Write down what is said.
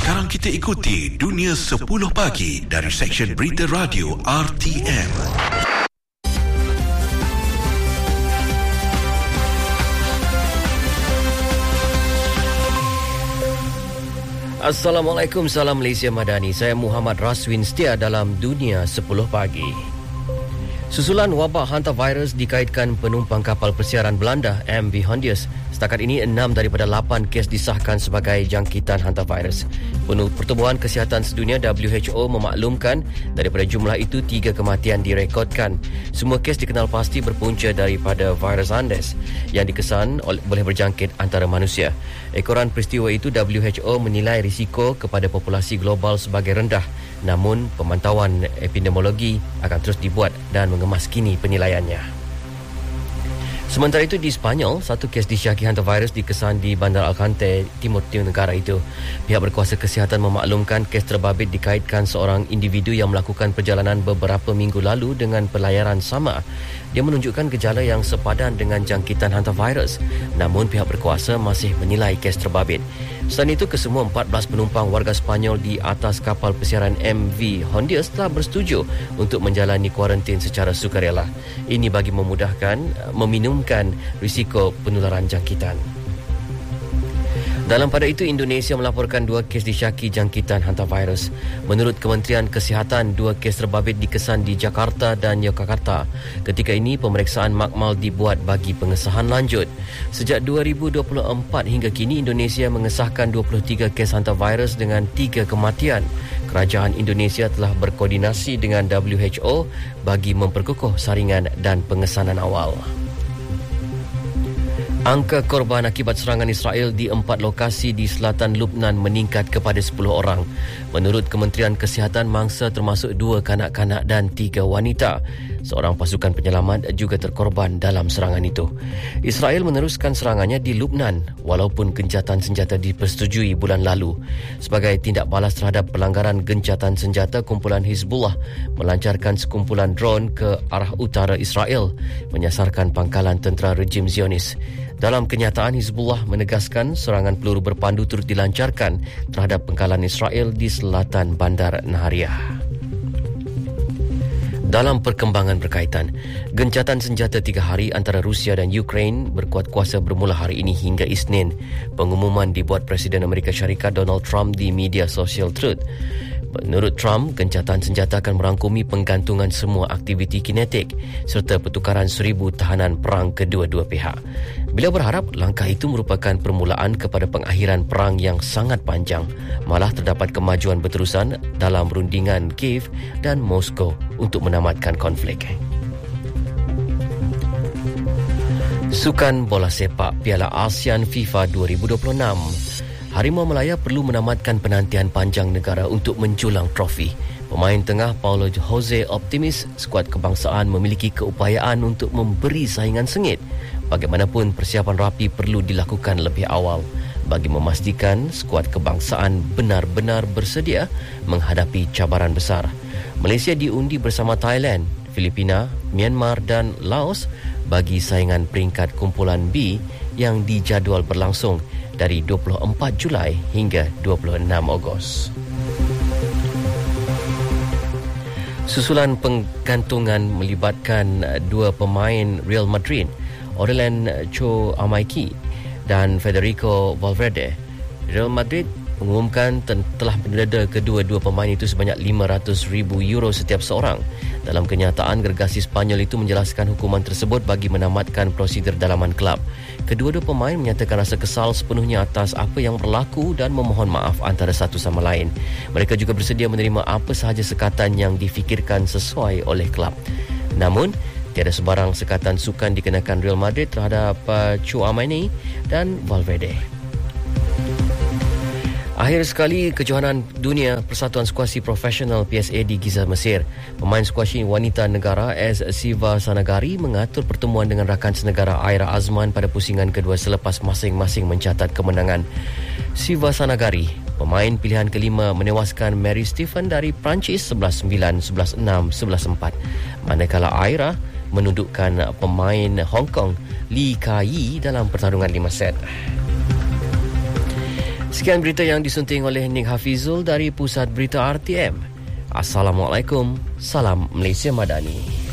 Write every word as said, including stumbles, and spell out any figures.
Sekarang kita ikuti Dunia sepuluh Pagi dari Seksyen Berita Radio R T M. Assalamualaikum, salam Malaysia Madani. Saya Muhammad Raswin setia dalam Dunia sepuluh Pagi. Susulan wabak hantavirus dikaitkan penumpang kapal persiaran Belanda M V Hondius. Setakat ini, enam daripada lapan kes disahkan sebagai jangkitan hantavirus. Pertubuhan Kesihatan Sedunia W H O memaklumkan daripada jumlah itu, tiga kematian direkodkan. Semua kes dikenal pasti berpunca daripada virus Andes yang dikesan oleh, boleh berjangkit antara manusia. Ekoran peristiwa itu, W H O menilai risiko kepada populasi global sebagai rendah. Namun, pemantauan epidemiologi akan terus dibuat dan mengemaskini penilaiannya. Sementara itu, di Sepanyol, satu kes disyaki hantavirus dikesan di Bandar Alcante, timur timur negara itu. Pihak berkuasa kesihatan memaklumkan kes terbabit dikaitkan seorang individu yang melakukan perjalanan beberapa minggu lalu dengan pelayaran sama. Dia menunjukkan gejala yang sepadan dengan jangkitan hantavirus. Namun, pihak berkuasa masih menilai kes terbabit. Selain itu, kesemua empat belas penumpang warga Sepanyol di atas kapal persiaran M V Hondius telah bersetuju untuk menjalani kuarantin secara sukarela. Ini bagi memudahkan meminimumkan risiko penularan jangkitan. Dalam pada itu, Indonesia melaporkan dua kes disyaki jangkitan hantavirus. Menurut Kementerian Kesihatan, dua kes terbabit dikesan di Jakarta dan Yogyakarta. Ketika ini, pemeriksaan makmal dibuat bagi pengesahan lanjut. Sejak dua ribu dua puluh empat hingga kini, Indonesia mengesahkan dua puluh tiga kes hantavirus dengan tiga kematian. Kerajaan Indonesia telah berkoordinasi dengan W H O bagi memperkukuh saringan dan pengesanan awal. Angka korban akibat serangan Israel di empat lokasi di selatan Lubnan meningkat kepada sepuluh orang. Menurut Kementerian Kesihatan, mangsa termasuk dua kanak-kanak dan tiga wanita. Seorang pasukan penyelamat juga terkorban dalam serangan itu. Israel meneruskan serangannya di Lubnan walaupun gencatan senjata dipersetujui bulan lalu. Sebagai tindak balas terhadap pelanggaran gencatan senjata, kumpulan Hizbullah melancarkan sekumpulan drone ke arah utara Israel menyasarkan pangkalan tentera rejim Zionis. Dalam kenyataan, Hizbullah menegaskan serangan peluru berpandu turut dilancarkan terhadap pangkalan Israel di selatan Bandar Nahariah. Dalam perkembangan berkaitan, gencatan senjata tiga hari antara Rusia dan Ukraine berkuat kuasa bermula hari ini hingga Isnin. Pengumuman dibuat Presiden Amerika Syarikat Donald Trump di media sosial Truth. Menurut Trump, gencatan senjata akan merangkumi penggantungan semua aktiviti kinetik serta pertukaran seribu tahanan perang kedua-dua pihak. Beliau berharap langkah itu merupakan permulaan kepada pengakhiran perang yang sangat panjang. Malah terdapat kemajuan berterusan dalam rundingan Kiev dan Moskow untuk menamatkan konflik. Sukan bola sepak Piala ASEAN FIFA dua ribu dua puluh enam. Harimau Melaya perlu menamatkan penantian panjang negara untuk menjulang trofi. Pemain tengah Paulo Jose optimis skuad kebangsaan memiliki keupayaan untuk memberi saingan sengit. Bagaimanapun, persiapan rapi perlu dilakukan lebih awal bagi memastikan skuad kebangsaan benar-benar bersedia menghadapi cabaran besar. Malaysia diundi bersama Thailand, Filipina, Myanmar dan Laos bagi saingan peringkat kumpulan B yang dijadual berlangsung dari dua puluh empat Julai hingga dua puluh enam Ogos. Susulan penggantungan melibatkan dua pemain Real Madrid, Aurelien Tchouameni dan Federico Valverde. Real Madrid mengumumkan telah mendeda kedua-dua pemain itu sebanyak lima ratus ribu euro setiap seorang. Dalam kenyataan, gergasi Spanyol itu menjelaskan hukuman tersebut bagi menamatkan prosedur dalaman kelab. Kedua-dua pemain menyatakan rasa kesal sepenuhnya atas apa yang berlaku dan memohon maaf antara satu sama lain. Mereka juga bersedia menerima apa sahaja sekatan yang difikirkan sesuai oleh kelab. Namun, tiada sebarang sekatan sukan dikenakan Real Madrid terhadap uh, Tchouameni dan Valverde. Akhir sekali, kejohanan dunia Persatuan Skuasi Profesional P S A di Giza, Mesir. Pemain skuasi wanita negara S. Siva Sanagari mengatur pertemuan dengan rakan senegara Aira Azman pada pusingan kedua selepas masing-masing mencatat kemenangan. Siva Sanagari, pemain pilihan kelima, menewaskan Mary Stephen dari Perancis sebelas sembilan, sebelas enam, sebelas empat. Manakala Aira menundukkan pemain Hong Kong Lee Ka-yi dalam pertarungan lima set. Sekian berita yang disunting oleh Nik Hafizul dari Pusat Berita R T M. Assalamualaikum, salam Malaysia Madani.